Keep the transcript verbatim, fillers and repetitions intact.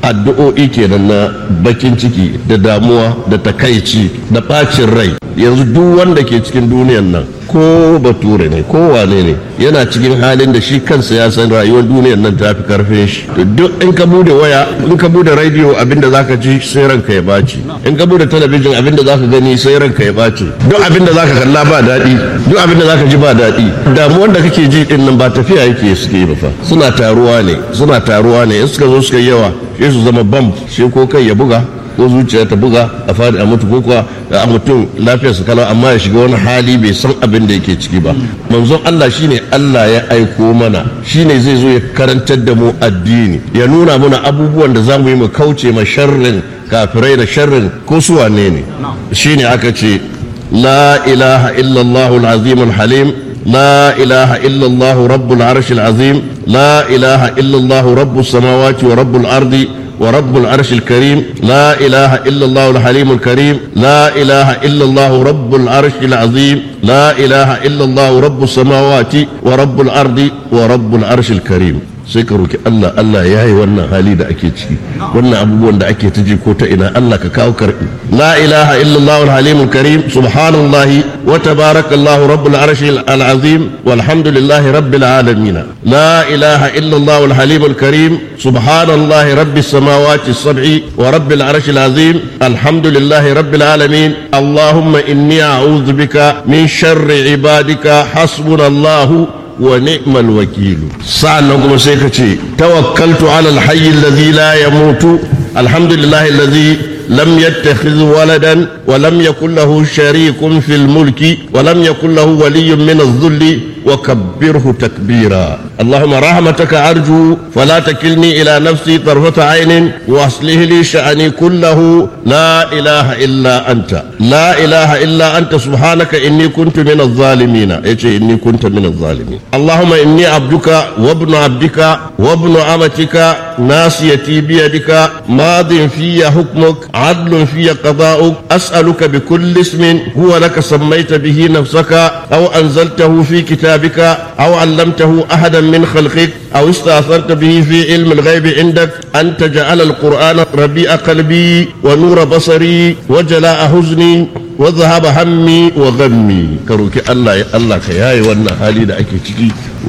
addu'o'i kenan na bakin ciki da damuwa da takaici da bacin rai. Yanzu duk wanda ke cikin duniyan nan ko bature ne ko wane ne yana cikin halin da shi kansa ya san rayuwar duniyar nan ta fi karfin shi. Duk in ka bude waya, in ka bude radio abinda zaka ji sai ranka ya baci, in ka bude talabijin abinda zaka gani sai ranka ya baci, duk abinda zaka kalla ba daɗi, duk abinda zaka ji ba daɗi. Damuwar da kake ji din nan ba tafiya yake suke yi ba fa, suna taruwa ne suna taruwa ne in suka zo suka yawa sai su zama bam, sai ko kai ya buga ko zuciya ta buga a fadi a mutu ko kuwa a mutum lafiyar su kalau amma ya shiga wani hali bai san abin da yake ciki ba. Manzon Allah shine Allah ya aiko mana, shine zai zo ya karantar da mu addini, ya nuna mana abubuwan da zamu yi mu kauce ma sharrin kafirai da sharrin ko su wane ne. Shine aka ce la ilaha illallah al-azim al-halim, la ilaha illallah rabbul arsh al-azim, la ilaha illallah rabbus samawati wa rabbul ardi ورب العرش الكريم، لا إله إلا الله الحليم الكريم، لا إله إلا الله رب العرش العظيم، لا إله إلا الله رب السماوات ورب الأرض ورب العرش الكريم. sai ka roki Allah, Allah ya yi wannan hali da ake ciki, wannan abubuwan da ake ta ji ko ta ina, Allah ka kawo karbi. La ilaha illallah al-halim al-karim, subhanallahi wa tabarakallahu rabbul arshi al-azim walhamdulillahi rabbil alamin. La ilaha illallah al-halim al-karim, subhanallahi rabbis samawati as-sab'i wa rabbil arshi al-azim alhamdulillahi rabbil alamin. Allahumma inni a'udhu bika min sharri ibadika hasbunallahu ونعم الوكيل. سألنا سيكتي توكلت على الحي الذي لا يموت الحمد لله الذي لم يتخذ ولدا ولم يكن له شريك في الملك ولم يكن له ولي من الذل وكبره تكبيرا. اللهم رحمتك أرجو فلا تكلني إلى نفسي طرفة عين وأصلح لي شأني كله، لا إله إلا أنت، لا إله إلا أنت سبحانك إني كنت من الظالمين. إيش إني كنت من الظالمين. اللهم إني عبدك وابن عبدك وابن أمتك ناصيتي بيدك ماض في حكمك عدل في قضاؤك أسألك بكل اسم هو لك سميت به نفسك أو أنزلته في كتابك أو علمته أحدا من خلقك أو استأثرت به في علم الغيب عندك أن تجعل القرآن ربيع قلبي ونور بصري وجلاء حزني وذهب همي وغمي. كروك الله الله كياي وانا حالي دا أكي